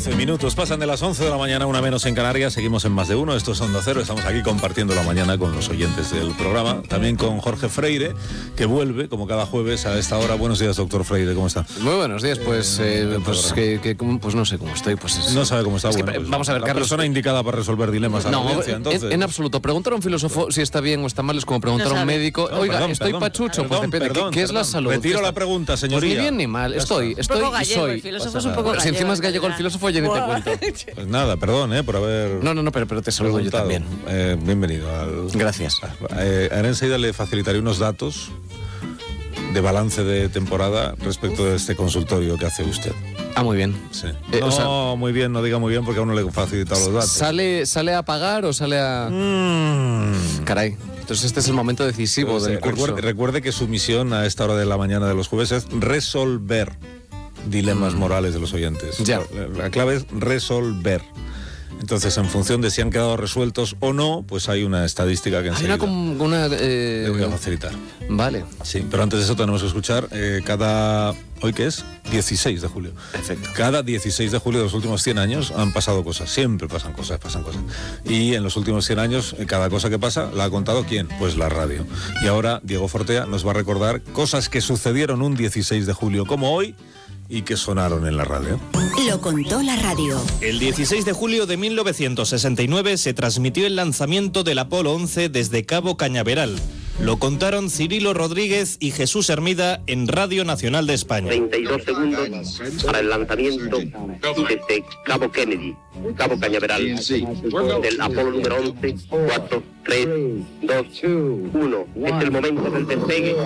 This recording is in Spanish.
12 minutos pasan de las 11 de la mañana, una menos en Canarias. Seguimos en Más de Uno, esto es Onda Cero. Estamos aquí compartiendo la mañana con los oyentes del programa. También con Jorge Freire, que vuelve como cada jueves a esta hora. Buenos días, doctor Freire, ¿cómo está? Muy buenos días, pues no sé cómo estoy. No sabe cómo está. Bueno, pues, vamos a ver, la Carlos, persona indicada para resolver dilemas a la audiencia, entonces. En absoluto. Preguntar a un filósofo si está bien o está mal es como preguntar a un médico. No, Oiga, perdón, estoy pachucho, pues depende. ¿Qué es la salud? Retiro la pregunta, señoría. Pues ni bien ni mal. Estoy un poco gallego, y soy. el filósofo es un poco gallego. Si encima es gallego el filósofo, ya ni te cuento. Pues nada, perdón, por haber... No, pero te saludo yo también. Bienvenido. Gracias. Ahora enseguida le facilitaré unos datos de balance de temporada respecto de este consultorio que hace usted. Ah, muy bien. Sí. Muy bien, no diga muy bien porque aún no le he facilitado los datos. ¿Sale a pagar o sale a...? Caray. Entonces este es el momento decisivo del curso. Recuerde que su misión a esta hora de la mañana de los jueves es resolver dilemas morales de los oyentes. Ya. La clave es resolver. Entonces, en función de si han quedado resueltos o no, pues hay una estadística que enseguida le voy a facilitar. Vale. Sí, pero antes de eso tenemos que escuchar ¿hoy qué es? 16 de julio. Perfecto. Cada 16 de julio de los últimos 100 años han pasado cosas. Siempre pasan cosas. Y en los últimos 100 años, cada cosa que pasa, ¿la ha contado quién? Pues la radio. Y ahora Diego Fortea nos va a recordar cosas que sucedieron un 16 de julio como hoy y que sonaron en la radio. Lo contó la radio. El 16 de julio de 1969 se transmitió el lanzamiento del Apolo 11 desde Cabo Cañaveral. Lo contaron Cirilo Rodríguez y Jesús Hermida en Radio Nacional de España. 32 segundos para el lanzamiento desde Cabo Kennedy, Cabo Cañaveral, del Apolo número 11, 4, 3, 2, 1. Es el momento del despegue.